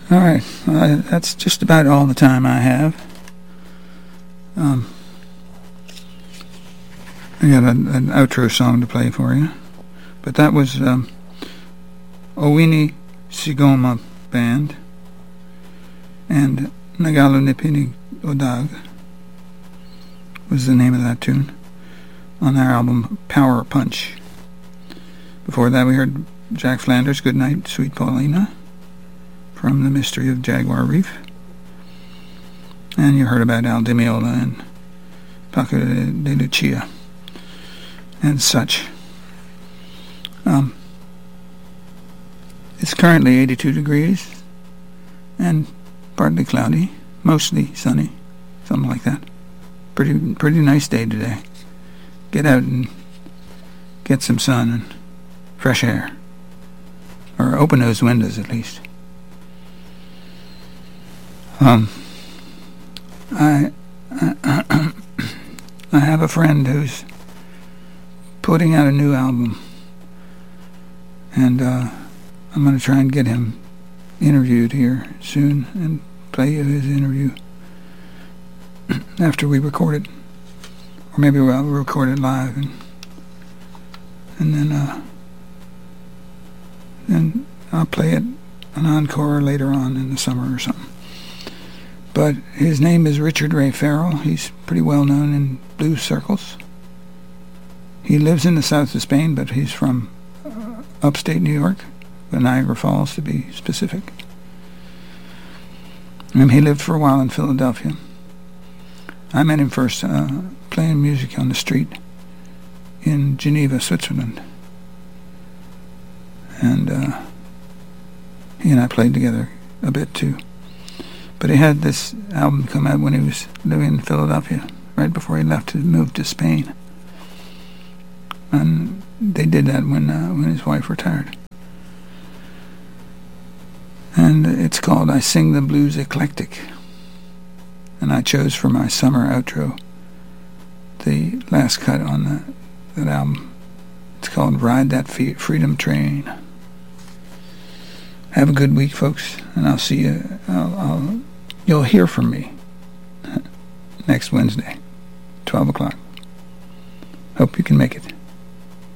All right, that's just about all the time I have. I got an outro song to play for you, but that was Owini Sigoma Band and Nagalu Nipini Odag was the name of that tune on their album Power Punch. Before that we heard Jack Flanders' Good Night, Sweet Paulina from The Mystery of Jaguar Reef. And you heard about Al Di Meola and Paco de Lucia and such. It's currently 82 degrees and partly cloudy, mostly sunny, something like that. Pretty nice day today. Get out and get some sun and fresh air. Or open those windows at least. I have a friend who's putting out a new album, and I'm going to try and get him interviewed here soon and play you his interview after we record it, or maybe we'll record it live and then I'll play it an encore later on in the summer or something. But his name is Richard Ray Farrell. He's pretty well known in blues circles. He lives in the south of Spain, but he's from upstate New York, Niagara Falls to be specific. And he lived for a while in Philadelphia. I met him first playing music on the street in Geneva, Switzerland. And he and I played together a bit too. But he had this album come out when he was living in Philadelphia, right before he left to move to Spain. And they did that when his wife retired. And it's called I Sing the Blues Eclectic. And I chose for my summer outro the last cut on that album. It's called Ride That Freedom Train. Have a good week, folks, and I'll see you. You'll hear from me next Wednesday, 12 o'clock. Hope you can make it.